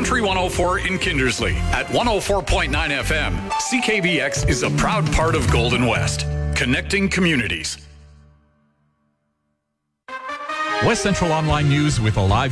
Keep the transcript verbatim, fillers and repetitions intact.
Country one oh four in Kindersley at one oh four point nine F M. C K B X is a proud part of Golden West, connecting communities. West Central Online News with a live